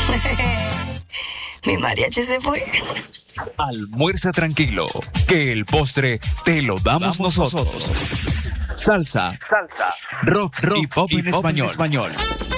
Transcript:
Mi mariachi se fue. Almuerza tranquilo, que el postre te lo damos nosotros. Salsa, rock y pop en español.